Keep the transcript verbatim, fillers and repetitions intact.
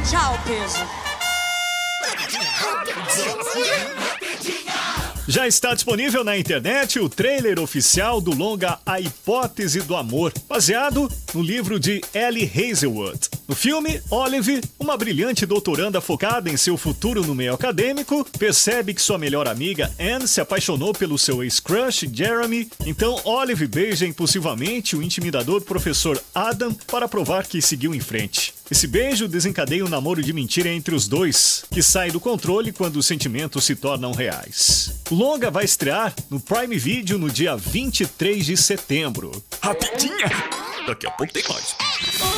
Tchau, peso. Já está disponível na internet o trailer oficial do longa A Hipótese do Amor, baseado no livro de Ellie Hazelwood. No filme, Olive, uma brilhante doutoranda focada em seu futuro no meio acadêmico, percebe que sua melhor amiga Anne se apaixonou pelo seu ex-crush Jeremy, então Olive beija impulsivamente o intimidador professor Adam para provar que seguiu em frente. Esse beijo desencadeia um namoro de mentira entre os dois, que sai do controle quando os sentimentos se tornam reais. O longa vai estrear no Prime Video no dia vinte e três de setembro. Rapidinha! Daqui a pouco tem mais.